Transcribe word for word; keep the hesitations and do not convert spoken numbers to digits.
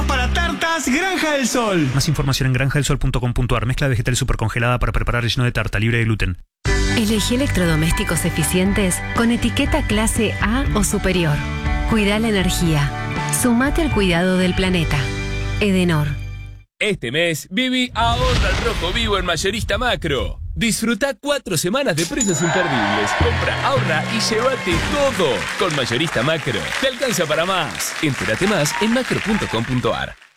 ingredientes para tartas Granja del Sol. Más información en granja del sol punto com punto a r. Mezcla vegetal supercongelada para preparar relleno de tarta libre de gluten. Elegí electrodomésticos eficientes con etiqueta clase A o superior. Cuida la energía. Sumate al cuidado del planeta. Edenor. Este mes, viví ahorra al rojo vivo en Mayorista Macro. Disfruta cuatro semanas de precios imperdibles. Compra, ahorra y llévate todo. Con Mayorista Macro. Te alcanza para más. Entérate más en macro punto com punto a r.